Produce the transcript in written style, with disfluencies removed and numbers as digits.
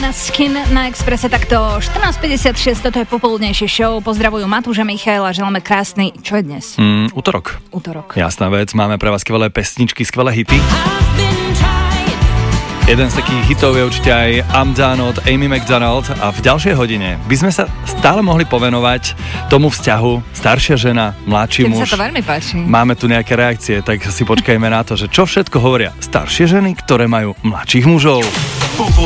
Måneskin na Expresse, takto 14.56, toto je popoludnejšie show. Pozdravujú Matúš a Michael a želáme krásny, čo je dnes? Útorok. Jasná vec, máme pre vás skvelé pesničky, skvelé hity. Jeden z takých hitov je určite aj I'm Done od Amy Macdonald a v ďalšej hodine by sme sa stále mohli povenovať tomu vzťahu staršia žena, mladší muž. Tým sa to veľmi páči. Máme tu nejaké reakcie, tak si počkajme na to, že čo všetko hovoria staršie ženy, ktoré majú mladších mužov.